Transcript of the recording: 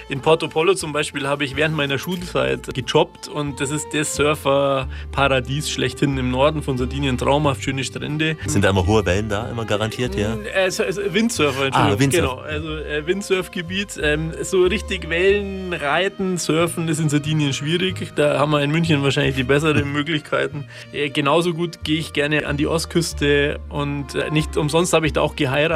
In Porto Pollo zum Beispiel habe ich während meiner Schulzeit gejobbt und das ist das Surferparadies schlechthin im Norden von Sardinien. Traumhaft schöne Strände. Sind da immer hohe Wellen da, immer garantiert, ja? Also Windsurfer, Entschuldigung. Windsurf. Genau, also Windsurfgebiet. So richtig Wellen reiten, surfen ist in Sardinien schwierig. Da haben wir in München wahrscheinlich die besseren Möglichkeiten. Genauso gut gehe ich gerne an die Ostküste und nicht umsonst habe ich da auch geheiratet.